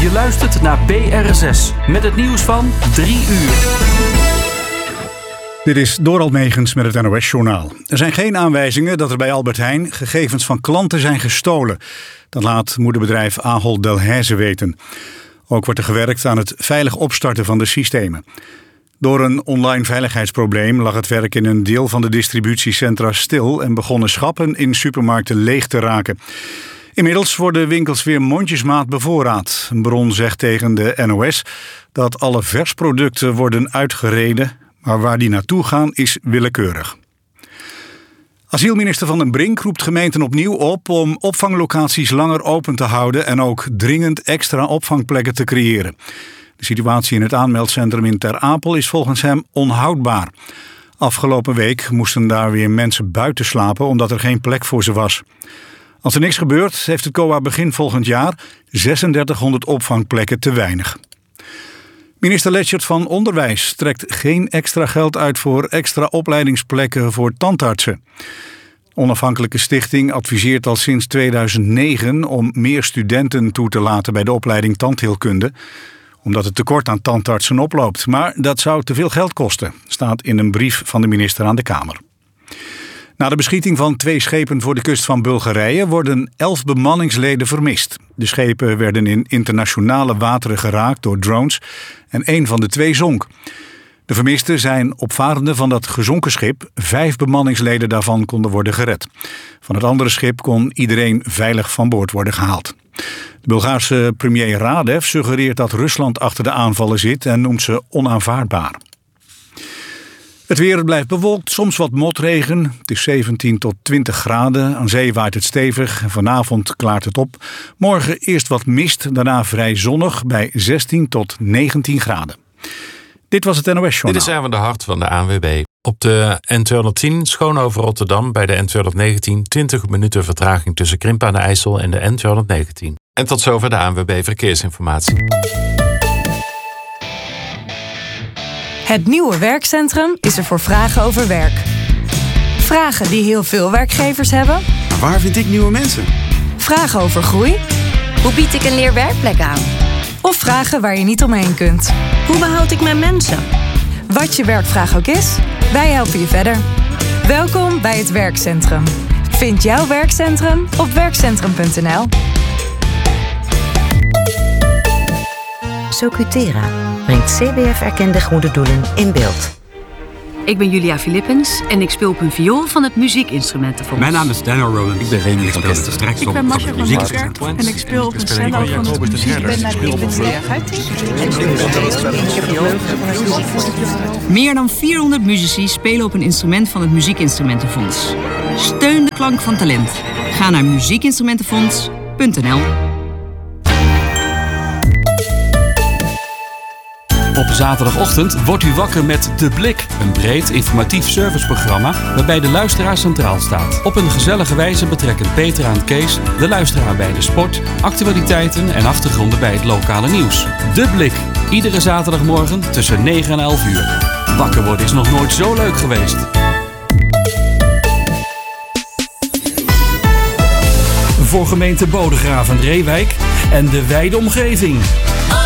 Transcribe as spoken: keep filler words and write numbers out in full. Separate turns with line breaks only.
Je luistert naar B R zes met het nieuws van drie uur.
Dit is Dorald Megens met het N O S-journaal. Er zijn geen aanwijzingen dat er bij Albert Heijn gegevens van klanten zijn gestolen. Dat laat moederbedrijf Ahold Delhaize weten. Ook wordt er gewerkt aan het veilig opstarten van de systemen. Door een online veiligheidsprobleem lag het werk in een deel van de distributiecentra stil en begonnen schappen in supermarkten leeg te raken. Inmiddels worden winkels weer mondjesmaat bevoorraad. Een bron zegt tegen de N O S dat alle versproducten worden uitgereden, maar waar die naartoe gaan is willekeurig. Asielminister Van den Brink roept gemeenten opnieuw op om opvanglocaties langer open te houden en ook dringend extra opvangplekken te creëren. De situatie in het aanmeldcentrum in Ter Apel is volgens hem onhoudbaar. Afgelopen week moesten daar weer mensen buiten slapen omdat er geen plek voor ze was. Als er niks gebeurt, heeft het C O A begin volgend jaar zesentdertighonderd opvangplekken te weinig. Minister Leschert van Onderwijs trekt geen extra geld uit voor extra opleidingsplekken voor tandartsen. De onafhankelijke stichting adviseert al sinds tweeduizend negen om meer studenten toe te laten bij de opleiding tandheelkunde, omdat het tekort aan tandartsen oploopt. Maar dat zou te veel geld kosten, staat in een brief van de minister aan de Kamer. Na de beschieting van twee schepen voor de kust van Bulgarije worden elf bemanningsleden vermist. De schepen werden in internationale wateren geraakt door drones en één van de twee zonk. De vermisten zijn opvarenden van dat gezonken schip. Vijf bemanningsleden daarvan konden worden gered. Van het andere schip kon iedereen veilig van boord worden gehaald. De Bulgaarse premier Radev suggereert dat Rusland achter de aanvallen zit en noemt ze onaanvaardbaar. Het weer blijft bewolkt, soms wat motregen. Het is zeventien tot twintig graden. Aan zee waait het stevig. Vanavond klaart het op. Morgen eerst wat mist, daarna vrij zonnig bij zestien tot negentien graden. Dit was het N O S-journaal.
Dit is Erwin de Hart van de A N W B. Op de N tweehonderdtien Schoonhoven Rotterdam bij de N tweehonderdnegentien twintig minuten vertraging tussen Krimpen aan de IJssel en de N tweehonderdnegentien. En tot zover de A N W B Verkeersinformatie.
Het nieuwe werkcentrum is er voor vragen over werk. Vragen die heel veel werkgevers hebben.
Maar waar vind ik nieuwe mensen?
Vragen over groei.
Hoe bied ik een leerwerkplek aan?
Of vragen waar je niet omheen kunt.
Hoe behoud ik mijn mensen?
Wat je werkvraag ook is, wij helpen je verder. Welkom bij het werkcentrum. Vind jouw werkcentrum op werkcentrum punt n l.
Socutera brengt C B F-erkende goede doelen in beeld.
Ik ben Julia Philippens en ik speel op een viool van het Muziekinstrumentenfonds.
Mijn naam is Daniel Roland. Ik ben Remy van Kester.
Ik ben Marcia van Muziek en ik speel op een cello van het Muziekinstrumentenfonds.
Meer dan vierhonderd muzici spelen op een instrument van het Muziekinstrumentenfonds. Steun de klank van talent. Ga naar muziekinstrumentenfonds punt n l.
Op zaterdagochtend wordt u wakker met De Blik. Een breed informatief serviceprogramma waarbij de luisteraar centraal staat. Op een gezellige wijze betrekken Peter en Kees de luisteraar bij de sport, actualiteiten en achtergronden bij het lokale nieuws. De Blik. Iedere zaterdagmorgen tussen negen en elf uur. Wakker worden is nog nooit zo leuk geweest. Voor gemeente Bodegraven-Reewijk en de wijde omgeving.